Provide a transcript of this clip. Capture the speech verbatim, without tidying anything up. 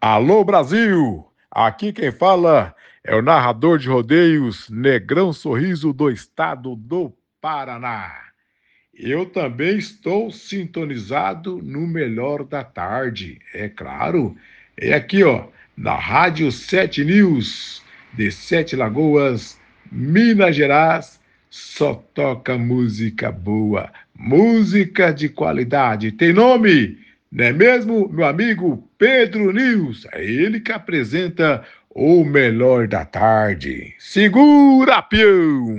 Alô Brasil! Aqui quem fala é o narrador de rodeios Negrão Sorriso do estado do Paraná. Eu também estou sintonizado no melhor da tarde, é claro. É aqui, ó, na Rádio Sete News, de Sete Lagoas, Minas Gerais. Só toca música boa, música de qualidade. Tem nome, não é mesmo, meu amigo Pedro News? É ele que apresenta o melhor da tarde. Segura, peão!